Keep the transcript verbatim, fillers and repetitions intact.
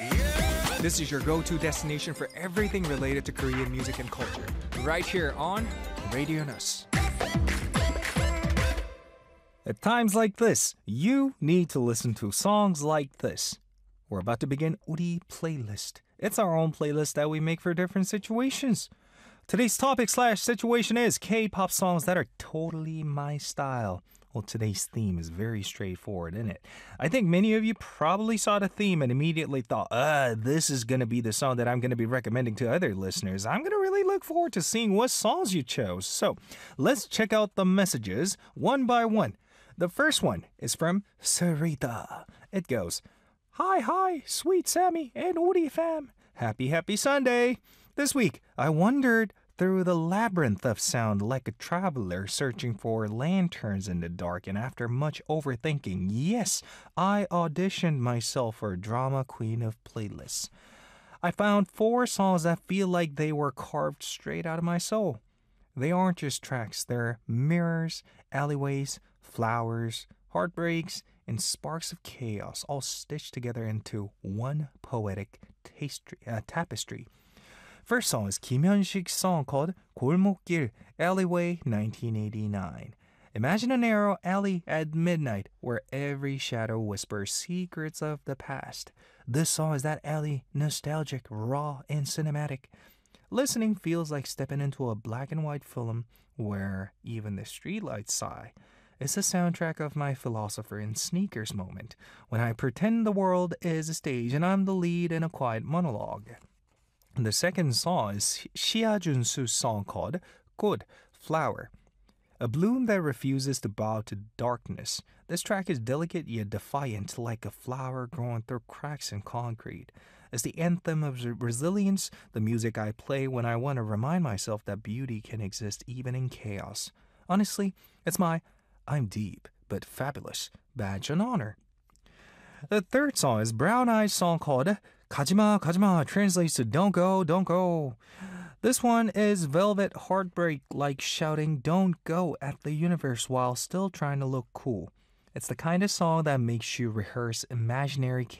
This is your go-to destination for everything related to Korean music and culture. Right here on Radio Nus. At times like this, you need to listen to songs like this. We're about to begin Uri Playlist. It's our own playlist that we make for different situations. Today's topic slash situation is K-pop songs that are totally my style. Well, today's theme is very straightforward, isn't it? I think many of you probably saw the theme and immediately thought, uh, this is going to be the song that I'm going to be recommending to other listeners. I'm going to really look forward to seeing what songs you chose. So let's check out the messages one by one. The first one is from Sarita. It goes, Hi, hi, sweet Sammy and Uri fam. Happy, happy Sunday. This week, I wandered through the labyrinth of sound like a traveler searching for lanterns in the dark, and after much overthinking, yes, I auditioned myself for Drama Queen of Playlists. I found four songs that feel like they were carved straight out of my soul. They aren't just tracks, they're mirrors, alleyways, flowers, heartbreaks, and sparks of chaos all stitched together into one poetic tastry, uh, tapestry. First song is Kim Hyun-sik's song called 골목길 Alleyway nineteen eighty-nine. Imagine a narrow alley at midnight where every shadow whispers secrets of the past. This song is that alley, nostalgic, raw, and cinematic. Listening feels like stepping into a black and white film where even the streetlights sigh. It's the soundtrack of my philosopher in sneakers moment, when I pretend the world is a stage and I'm the lead in a quiet monologue. The second song is Shia Junsu's song called Good Flower, a bloom that refuses to bow to darkness. This track is delicate yet defiant, like a flower growing through cracks in concrete. It's the anthem of resilience, the music I play when I want to remind myself that beauty can exist even in chaos. Honestly, it's my I'm deep but fabulous badge and honor. The third song is Brown Eyes' song called Kajima Kajima, translates to Don't Go, Don't Go. This one is velvet heartbreak, like shouting Don't Go at the universe while still trying to look cool. It's the kind of song that makes you rehearse imaginary